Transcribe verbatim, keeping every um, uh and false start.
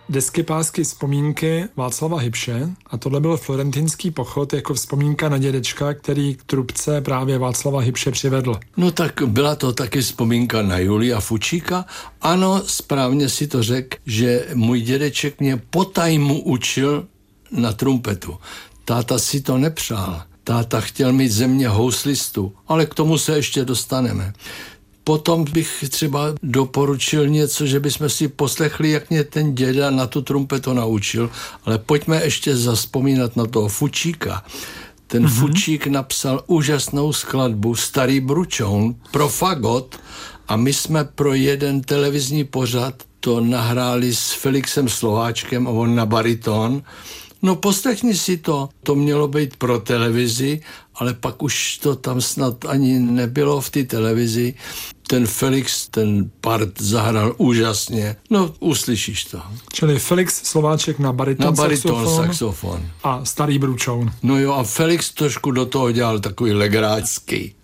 desky pásky vzpomínky Václava Hybše a tohle byl florentinský pochod jako vzpomínka na dědečka, který k trubce právě Václava Hybše přivedl. No tak byla to taky vzpomínka na Julia Fučíka. Ano, správně si to řekl, že můj dědeček mě potajmu učil na trumpetu. Táta si to nepřál. Táta chtěl mít ze mě houslistu, ale k tomu se ještě dostaneme. Potom bych třeba doporučil něco, že bychom si poslechli, jak mě ten děda na tu trumpetu naučil, ale pojďme ještě zazpomínat na toho Fučíka. Ten mm-hmm. Fučík napsal úžasnou skladbu Starý bručoun pro fagot a my jsme pro jeden televizní pořad to nahráli s Felixem Slováčkem a on na bariton. No poslechni si to, to mělo být pro televizi, ale pak už to tam snad ani nebylo v té televizi. Ten Felix, ten part zahral úžasně. No, uslyšíš to. Čili Felix Slováček na bariton, na bariton saxofon, saxofon a Starý bručoun. No jo, a Felix trošku do toho dělal takový legrácký.